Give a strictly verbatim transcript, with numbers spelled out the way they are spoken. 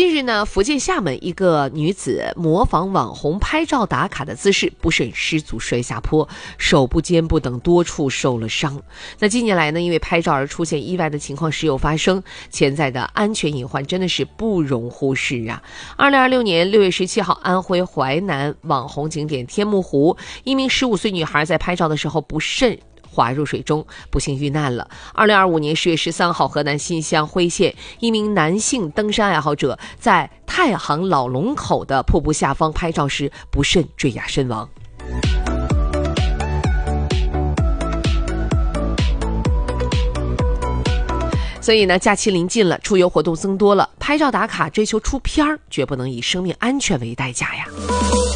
近日呢，福建厦门一个女子模仿网红拍照打卡的姿势，不慎失足摔下坡，手部、肩部等多处受了伤。那近年来呢，因为拍照而出现意外的情况时有发生，潜在的安全隐患真的是不容忽视啊！二零二六年六月十七号，安徽淮南网红景点天目湖，一名十五岁女孩在拍照的时候不慎滑入水中，不幸遇难了。二零二五年十月十三号，河南新乡辉县一名男性登山爱好者在太行老龙口的瀑布下方拍照时不慎坠崖身亡。所以呢，假期临近了，出游活动增多了，拍照打卡追求出片儿，绝不能以生命安全为代价呀。